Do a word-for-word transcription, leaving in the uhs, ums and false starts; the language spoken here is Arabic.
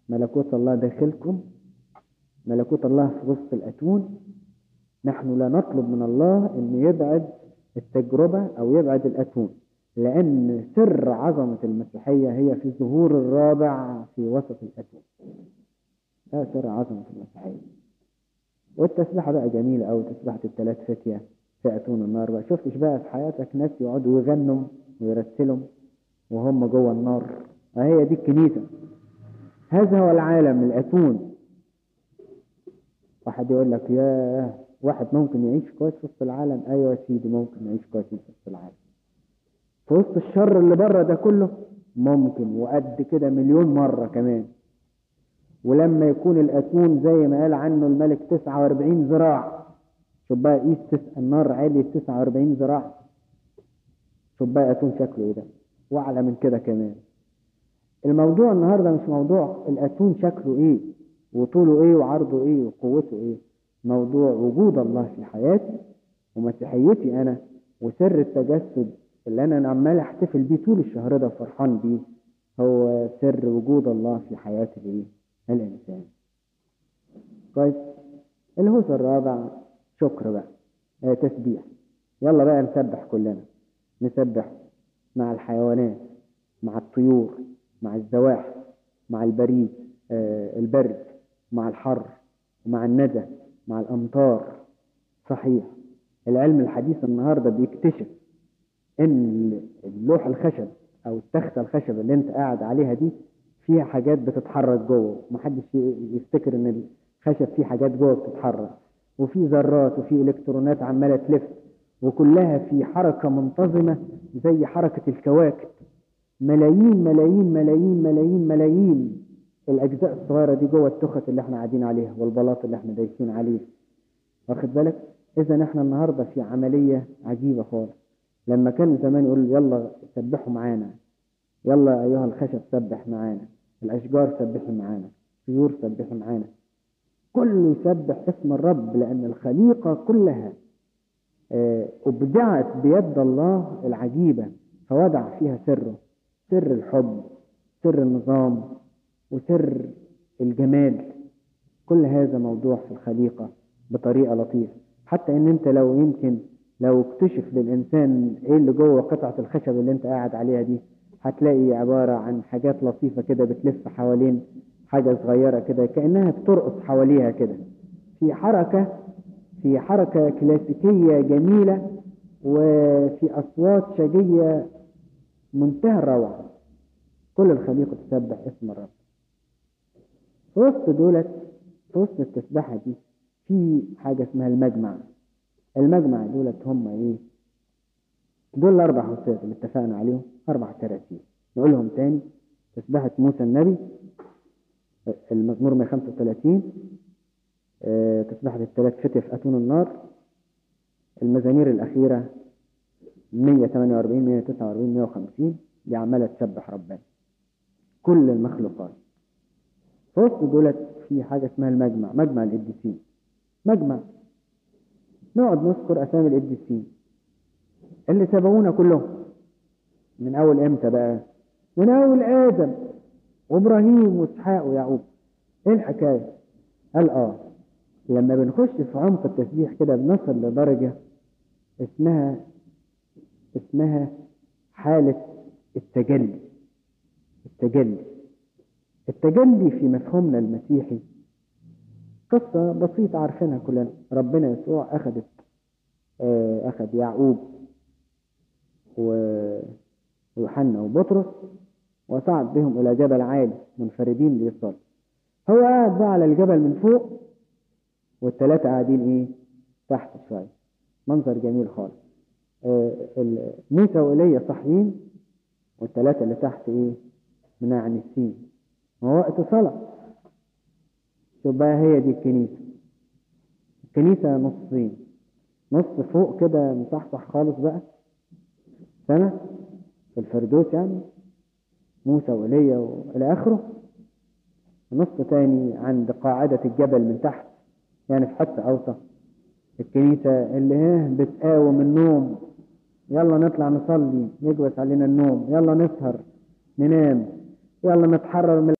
ملكوت الله داخلكم، ملكوت الله في وسط الأتون. نحن لا نطلب من الله أن يبعد التجربة أو يبعد الأتون، لأن سر عظمة المسيحية هي في الظهور الرابع في وسط الأتون. هذا سر عظمة المسيحية. والتسبيحة بقى جميلة أو تسبيحة الثلاث فتية في أتون النار. بقى شفتش بقى في حياتك ناس يقعدوا يغنوا ويرتلوا وهم جوه النار؟ هي دي الكنيسة، هذا هو العالم الأتون. واحد يقول لك يا واحد ممكن يعيش كويس في وسط العالم؟ أيوة يا سيدي ممكن يعيش كويس في وسط العالم، في وسط الشر اللي بره ده كله ممكن، وقد كده مليون مرة كمان. ولما يكون الأتون زي ما قال عنه الملك تسعة واربعين ذراع، شوف بقى قيس النار عالي تسعة واربعين ذراع، شوف بقى أتون شكله ايه ده، وأعلى من كده كمان. الموضوع النهاردة مش موضوع الأتون شكله ايه وطوله ايه وعرضه ايه وقوته ايه، موضوع وجود الله في حياتي ومسيحيتي أنا، وسر التجسد اللي أنا عمال أحتفل بيه طول الشهر ده فرحان بيه، هو سر وجود الله في حياة الايه الإنسان. كويس. الهوس الرابع شكر بقى، اه تسبيح. يلا بقى نسبح كلنا، نسبح مع الحيوانات، مع الطيور، مع الزواحف، مع البريد اه البرد، مع الحر، ومع الندى، مع الأمطار. صحيح العلم الحديث النهاردة بيكتشف ان اللوح الخشب او التختة الخشب اللي انت قاعد عليها دي فيها حاجات بتتحرك جوه. محدش يفتكر ان الخشب فيه حاجات جوه بتتحرك، وفي ذرات وفي الكترونات عمالة تلف، وكلها في حركة منتظمة زي حركة الكواكب. ملايين ملايين ملايين ملايين ملايين الاجزاء الصغيرة دي جوه التخت اللي احنا قاعدين عليها والبلاط اللي احنا دايسين عليه. واخد بالك؟ اذا احنا النهاردة في عملية عجيبة خالص. لما كان زمان يقول يلا سبحوا معانا، يلا ايها الخشب سبح معانا، الاشجار سبحوا معانا، الطيور سبحوا معانا، كل يسبح اسم الرب، لان الخليقة كلها ابدعت بيد الله العجيبة، فوضع فيها سره، سر الحب، سر النظام، وسر الجمال. كل هذا موضوع في الخليقة بطريقة لطيفة، حتى ان انت لو يمكن لو اكتشف للإنسان ايه اللي جوه قطعة الخشب اللي انت قاعد عليها دي، هتلاقي عبارة عن حاجات لطيفة كده بتلف حوالين حاجة صغيرة كده كأنها بترقص حواليها كده، في حركة في حركة كلاسيكية جميلة، وفي أصوات شجية منتهى الروعة. كل الخليقة تسبح اسم الرب. في وسط دولت، في وسط التسبحة دي في حاجة اسمها المجمع. المجمع دولت هم ايه؟ دول الاربع حسات اللي اتفقنا عليهم، اربع تراتيب نقولهم تاني. تسبحة موسى النبي، المزمور مية وخمسة وثلاثين، اه تسبحة الثلاث فتية في اتون النار، المزامير الاخيرة مية وثمانية واربعين مية وتسعة واربعين مية وخمسين، دي عمالة تسبح ربنا كل المخلوقات. في وسط دولت في حاجة اسمها المجمع، مجمع القديسين. مجمع نقعد نذكر اسامي القديسين اللي سبقونا كلهم. من اول امتى بقى؟ من اول ادم وابراهيم واسحاق ويعقوب. ايه الحكايه؟ قال اه لما بنخش في عمق التسبيح كده بنصل لدرجه اسمها اسمها حاله التجلي. التجلي التجلي في مفهومنا المسيحي قصه بسيطه عارفينها كلنا. ربنا يسوع اخذت آه اخذ يعقوب ويوحنا وبطرس وصعد بهم إلى جبل عالي منفردين ليصلوا. هو قاعد بقى على الجبل من فوق، والثلاثة قاعدين إيه؟ تحت شوية. منظر جميل خالص. آه موسى وإيليا صاحيين، والثلاثة اللي تحت إيه؟ منعنسين. ما هو وقت صلاة. شوف بقى، هي دي الكنيسة. الكنيسة نصين، نص فوق كده مصحصح خالص بقى سنة في الفردوس يعني، موسى وإيليا وإلى آخره، نص تاني عند قاعدة الجبل من تحت يعني في حتة أوسط. الكنيسة اللي هي بتقاوم النوم، يلا نطلع نصلي يجوز علينا النوم، يلا نسهر ننام، يلا نتحرر من